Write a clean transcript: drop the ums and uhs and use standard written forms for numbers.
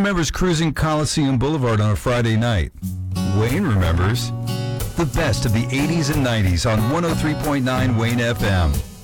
remembers cruising Coliseum Boulevard on a Friday night? Wayne remembers the best of the 80s and 90s on 103.9 Wayne FM.